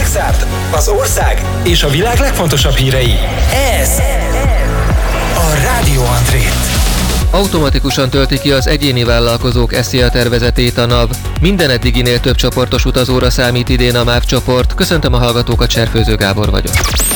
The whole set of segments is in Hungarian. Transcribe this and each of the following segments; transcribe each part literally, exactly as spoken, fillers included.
Szexárd, az ország és a világ legfontosabb hírei. Ez a Rádió Andrét. Automatikusan tölti ki az egyéni vállalkozók es zé á tervezetét a NAV. Minden eddiginél több csoportos utazóra számít idén a MÁV csoport. Köszöntöm a hallgatókat, Cserfőző Gábor vagyok.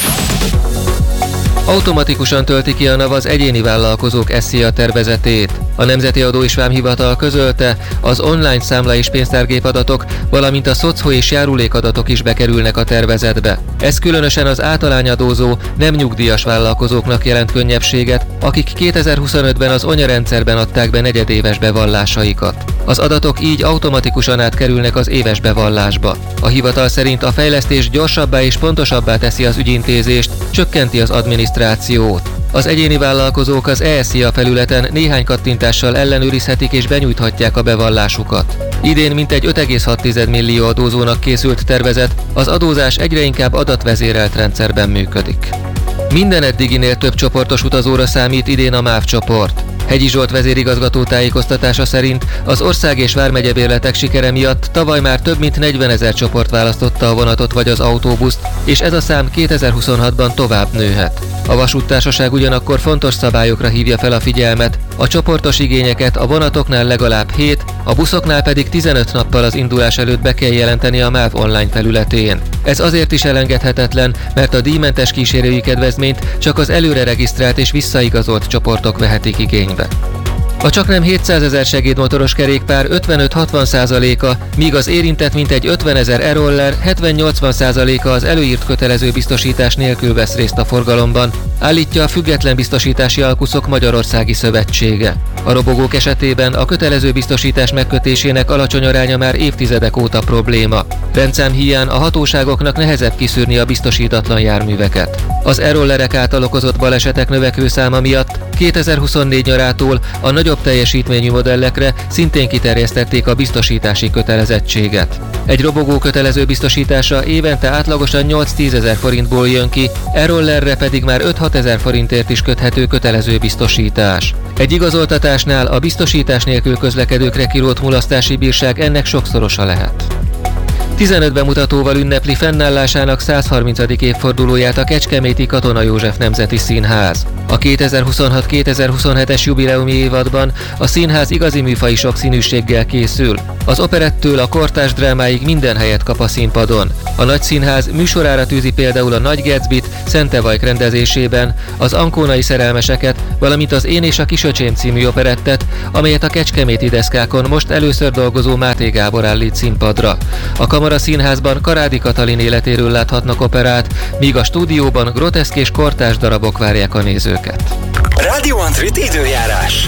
Automatikusan tölti ki a NAV az egyéni vállalkozók es zé á tervezetét. A Nemzeti Adó és Vámhivatal közölte, az online számla és pénztárgép adatok, valamint a szocó és járulékadatok is bekerülnek a tervezetbe. Ez különösen az általányadózó, nem nyugdíjas vállalkozóknak jelent könnyebbséget, akik kétezer-huszonötben az anyarendszerben adták be negyedéves bevallásaikat. Az adatok így automatikusan átkerülnek az éves bevallásba. A hivatal szerint a fejlesztés gyorsabbá és pontosabbá teszi az ügyintézést, csökkenti az adminisztrációt. Az egyéni vállalkozók az e es zé á felületen néhány kattintással ellenőrizhetik és benyújthatják a bevallásukat. Idén mintegy öt egész hat millió adózónak készült tervezet, az adózás egyre inkább adatvezérelt rendszerben működik. Minden eddiginél több csoportos utazóra számít idén a MÁV csoport. Hegyi Zsolt vezérigazgató tájékoztatása szerint az ország és vármegyebérletek sikere miatt tavaly már több mint negyvenezer csoport választotta a vonatot vagy az autóbuszt, és ez a szám kétezer-huszonhatban tovább nőhet. A vasúttársaság ugyanakkor fontos szabályokra hívja fel a figyelmet, a csoportos igényeket a vonatoknál legalább hét, a buszoknál pedig tizenöt nappal az indulás előtt be kell jelenteni a MÁV online felületén. Ez azért is elengedhetetlen, mert a díjmentes kísérői kedvezményt csak az előre regisztrált és visszaigazolt csoportok vehetik igénybe. A csaknem hétszázezer segédmotoros kerékpár ötvenöt-hatvan százaléka, míg az érintett mintegy ötvenezer e-roller hetven-nyolcvan százaléka az előírt kötelező biztosítás nélkül vesz részt a forgalomban, állítja a Független Biztosítási Alkuszok Magyarországi Szövetsége. A robogók esetében a kötelező biztosítás megkötésének alacsony aránya már évtizedek óta probléma. Rendszám híján a hatóságoknak nehezebb kiszűrni a biztosítatlan járműveket. Az e-rollerek által okozott balesetek növekvő száma miatt kétezer-huszonnégy nyarától a nagyobb teljesítményű modellekre szintén kiterjesztették a biztosítási kötelezettséget. Egy robogó kötelező biztosítása évente átlagosan nyolc-tízezer forintból jön ki, e-rollerre pedig már öt-hat ezer forintért is köthető kötelező biztosítás. Egy igazoltatásnál a biztosítás nélkül közlekedőkre kirótt mulasztási bírság ennek sokszorosa lehet. tizenöt bemutatóval ünnepli fennállásának százharmincadik évfordulóját a kecskeméti Katona József Nemzeti Színház. A kétezer-huszonhat-kétezer-huszonhetes jubileumi évadban a színház igazi műfaji sokszínűséggel készül. Az operettől a kortárs drámáig minden helyet kap a színpadon. A Nagyszínház műsorára tűzi például a Nagy Gatsbyt Szente Vajk rendezésében, az Ankónai szerelmeseket, valamint az Én és a Kisöcsém című operettet, amelyet a kecskeméti deszkákon most először dolgozó Máté Gábor állít színpadra. A Kamara Színházban Karádi Katalin életéről láthatnak operát, míg a stúdióban groteszk és kortárs darabok várják a nézőket. Rádió Andrét időjárás.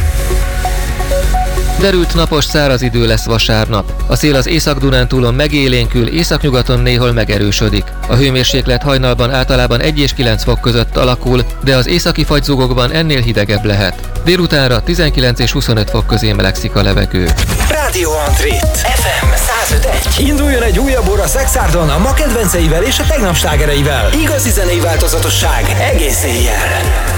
Derült napos száraz idő lesz vasárnap. A szél az Észak-Dunántúlon megélénkül, északnyugaton néhol megerősödik. A hőmérséklet hajnalban általában egy és kilenc fok között alakul, de az északi fagyzugokban ennél hidegebb lehet. Délutánra tizenkilenc és huszonöt fok közé melegszik a levegő. Rádió Andrét, ef em száz öt egy. Induljon egy újabb óra Szexárdon a ma kedvenceivel és a tegnap slágereivel. Igazi zenei változatosság egész éjjel.